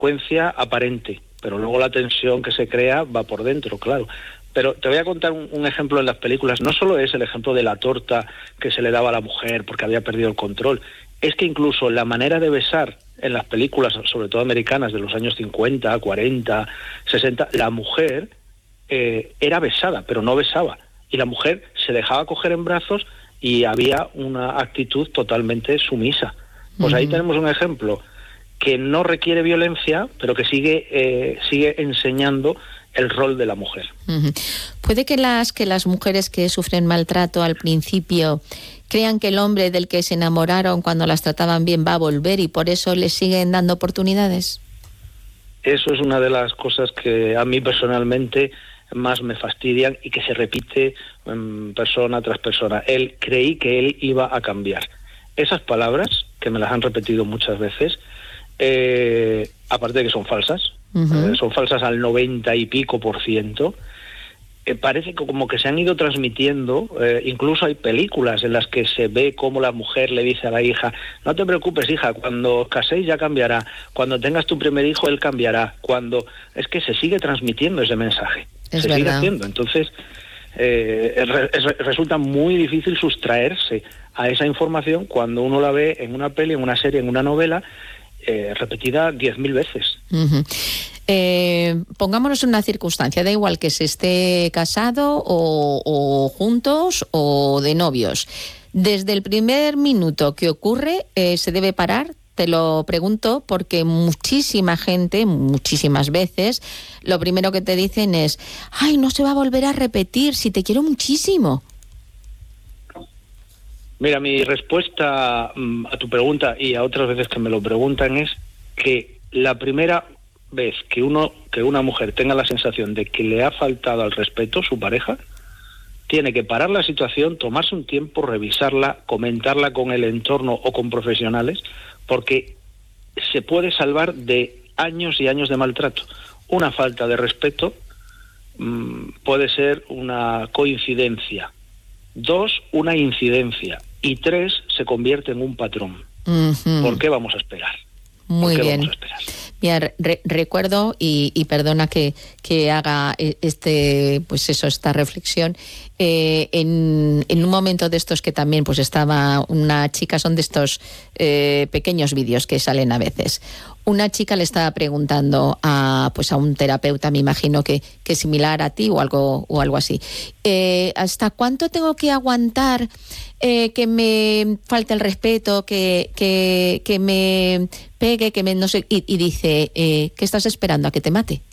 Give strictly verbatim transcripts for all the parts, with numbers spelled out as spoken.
consecuencia aparente, pero luego la tensión que se crea va por dentro, claro. Pero te voy a contar un, un ejemplo en las películas. No solo es el ejemplo de la torta que se le daba a la mujer porque había perdido el control, es que incluso la manera de besar en las películas, sobre todo americanas, de los años cincuenta, cuarenta, sesenta, la mujer eh, era besada, pero no besaba. Y la mujer se dejaba coger en brazos y había una actitud totalmente sumisa. Pues uh-huh. Ahí tenemos un ejemplo que no requiere violencia, pero que sigue eh, sigue enseñando el rol de la mujer. Uh-huh. Puede que las que las mujeres que sufren maltrato al principio crean que el hombre del que se enamoraron cuando las trataban bien va a volver y por eso les siguen dando oportunidades. Eso es una de las cosas que a mí personalmente más me fastidian y que se repite um, persona tras persona. Él creí que él iba a cambiar. Esas palabras, que me las han repetido muchas veces, eh, aparte de que son falsas, uh-huh. eh, son falsas al noventa y pico por ciento, eh, parece que como que se han ido transmitiendo, eh, incluso hay películas en las que se ve cómo la mujer le dice a la hija, no te preocupes hija, cuando os caséis ya cambiará, cuando tengas tu primer hijo él cambiará, cuando es que se sigue transmitiendo ese mensaje, es se verdad. sigue haciendo, entonces eh, re, resulta muy difícil sustraerse a esa información cuando uno la ve en una peli, en una serie, en una novela, eh, repetida diez mil veces. Uh-huh. Eh, pongámonos en una circunstancia, da igual que se esté casado o, o juntos o de novios. Desde el primer minuto que ocurre, eh, ¿se debe parar? Te lo pregunto porque muchísima gente, muchísimas veces, lo primero que te dicen es, ay, no se va a volver a repetir, si te quiero muchísimo. Mira, mi respuesta um, a tu pregunta y a otras veces que me lo preguntan es que la primera vez que uno que una mujer tenga la sensación de que le ha faltado al respeto su pareja, tiene que parar la situación, tomarse un tiempo, revisarla, comentarla con el entorno o con profesionales, porque se puede salvar de años y años de maltrato. Una falta de respeto mmm, puede ser una coincidencia. Dos, una incidencia. Y tres, se convierte en un patrón. Uh-huh. ¿Por qué vamos a esperar? Muy ¿Por qué bien. Vamos a esperar? Mira, re- recuerdo y, y perdona que, que haga este, pues eso, esta reflexión. Eh, en, en un momento de estos que también pues estaba una chica, son de estos eh, pequeños vídeos que salen a veces. Una chica le estaba preguntando a pues a un terapeuta, me imagino que, que similar a ti o algo o algo así. Eh, ¿Hasta cuánto tengo que aguantar eh, que me falte el respeto, que que, que me pegue, que me no sé? Y, y dice, eh, ¿qué estás esperando? ¿A que te mate?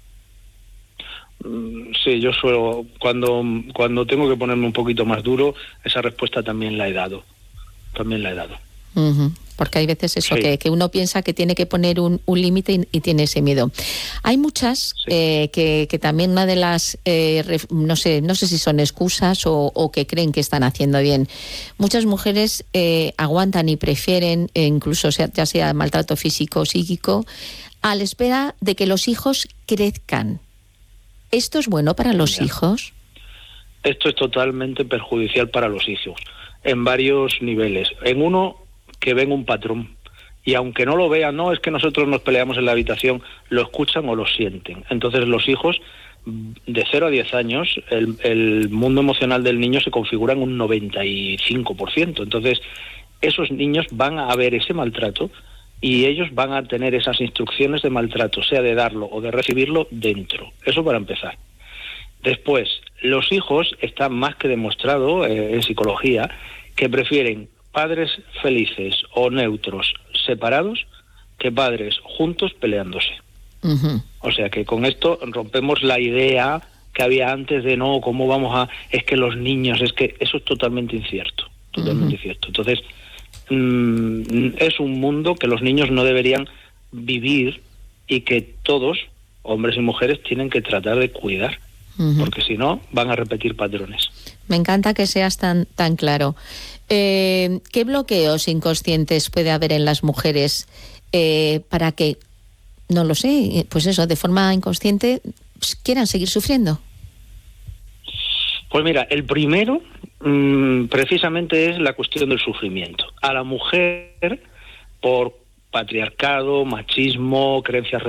Sí, yo suelo, cuando cuando tengo que ponerme un poquito más duro, esa respuesta también la he dado, también la he dado. Uh-huh. Porque hay veces eso, sí. que, que uno piensa que tiene que poner un, un límite y, y tiene ese miedo. Hay muchas sí. eh, que, que también una de las, eh, ref, no sé no sé si son excusas o, o que creen que están haciendo bien. Muchas mujeres eh, aguantan y prefieren, eh, incluso sea, ya sea maltrato físico o psíquico, a la espera de que los hijos crezcan. ¿Esto es bueno para los Mira, hijos? Esto es totalmente perjudicial para los hijos, en varios niveles. En uno, que ven un patrón, y aunque no lo vean, no es que nosotros nos peleamos en la habitación, lo escuchan o lo sienten. Entonces los hijos, de cero a diez años, el, el mundo emocional del niño se configura en un noventa y cinco por ciento. Entonces esos niños van a ver ese maltrato y ellos van a tener esas instrucciones de maltrato, sea de darlo o de recibirlo, dentro. Eso para empezar. Después, los hijos, está más que demostrado eh, en psicología, que prefieren padres felices o neutros separados que padres juntos peleándose. Uh-huh. O sea que con esto rompemos la idea que había antes de no, ¿cómo vamos a...? Es que los niños, es que eso es totalmente incierto, totalmente uh-huh. incierto. Entonces, mmm, es un mundo que los niños no deberían vivir y que todos, hombres y mujeres, tienen que tratar de cuidar, uh-huh. porque si no, van a repetir patrones. Me encanta que seas tan, tan claro. Eh, ¿Qué bloqueos inconscientes puede haber en las mujeres eh, para que, no lo sé, pues eso, de forma inconsciente, pues, quieran seguir sufriendo? Pues mira, el primero mmm, precisamente es la cuestión del sufrimiento. A la mujer, por patriarcado, machismo, creencias